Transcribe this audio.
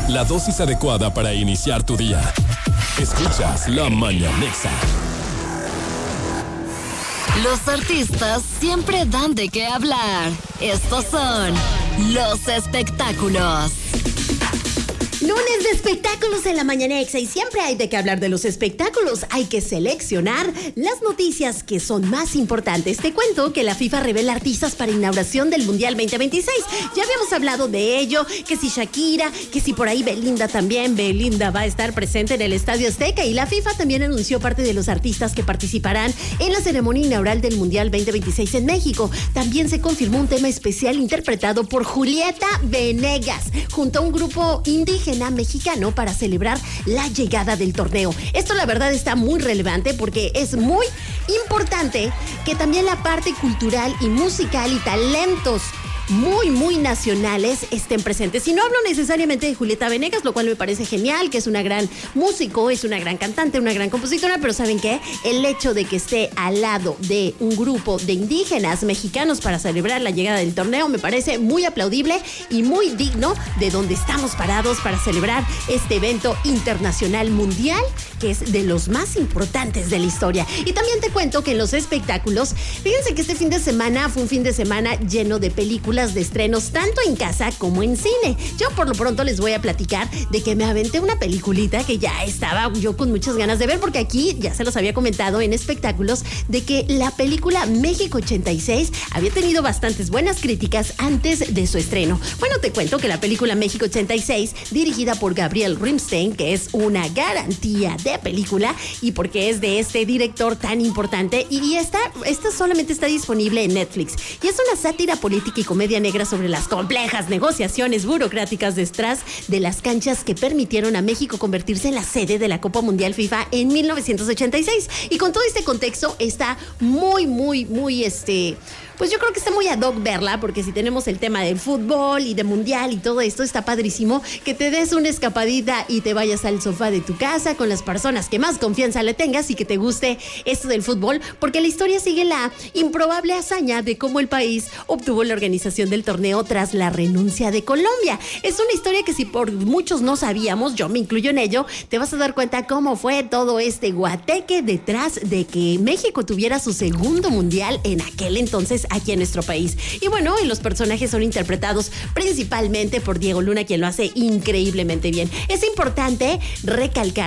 la dosis adecuada para iniciar tu día. Escuchas La Mañanexa. Los artistas siempre dan de qué hablar. Estos son los espectáculos. Lunes de espectáculos en La Mañanexa y siempre hay de qué hablar de los espectáculos. Hay que seleccionar las noticias que son más importantes. Te cuento que la FIFA revela artistas para inauguración del Mundial 2026. Ya habíamos hablado de ello, que si Shakira, que si por ahí Belinda también. Belinda va a estar presente en el Estadio Azteca y la FIFA también anunció parte de los artistas que participarán en la ceremonia inaugural del Mundial 2026 en México. También se confirmó un tema especial interpretado por Julieta Venegas junto a un grupo indígena mexicano para celebrar la llegada del torneo. Esto la verdad está muy relevante porque es muy importante que también la parte cultural y musical y talentos muy nacionales estén presentes. Y no hablo necesariamente de Julieta Venegas, lo cual me parece genial, que es una gran músico, es una gran cantante, una gran compositora, pero ¿saben qué? El hecho de que esté al lado de un grupo de indígenas mexicanos para celebrar la llegada del torneo me parece muy aplaudible y muy digno de donde estamos parados para celebrar este evento internacional mundial que es de los más importantes de la historia. Y también te cuento que en los espectáculos, fíjense que este fin de semana fue un fin de semana lleno de películas de estrenos tanto en casa como en cine. Yo por lo pronto les voy a platicar de que me aventé una peliculita que ya estaba yo con muchas ganas de ver, porque aquí ya se los había comentado en espectáculos de que la película México 86 había tenido bastantes buenas críticas antes de su estreno. Bueno, te cuento que la película México 86, dirigida por Gabriel Rimstein, que es una garantía de película y porque es de este director tan importante, y esta solamente está disponible en Netflix y es una sátira política y comedia negra sobre las complejas negociaciones burocráticas detrás de las canchas que permitieron a México convertirse en la sede de la Copa Mundial FIFA en 1986. Y con todo este contexto está muy pues yo creo que está muy ad hoc verla, porque si tenemos el tema del fútbol y de mundial y todo esto, está padrísimo que te des una escapadita y te vayas al sofá de tu casa con las personas que más confianza le tengas y que te guste esto del fútbol, porque la historia sigue la improbable hazaña de cómo el país obtuvo la organización del torneo tras la renuncia de Colombia. Es una historia que si por muchos no sabíamos, yo me incluyo en ello, te vas a dar cuenta cómo fue todo este guateque detrás de que México tuviera su segundo mundial en aquel entonces aquí en nuestro país. Y bueno, y los personajes son interpretados principalmente por Diego Luna, quien lo hace increíblemente bien. Es importante recalcar